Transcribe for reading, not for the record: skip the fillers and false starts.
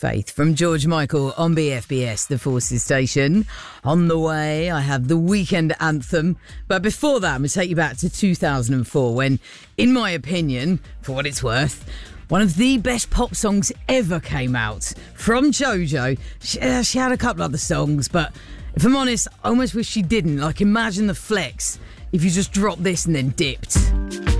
Faith from George Michael on BFBS, the Forces station. On the way, I have the Weekend anthem. But before that, I'm going to take you back to 2004 when, in my opinion, for what it's worth, one of the best pop songs ever came out from JoJo. She had a couple other songs, but if I'm honest, I almost wish she didn't. Like, imagine the flex if you just dropped this and then dipped.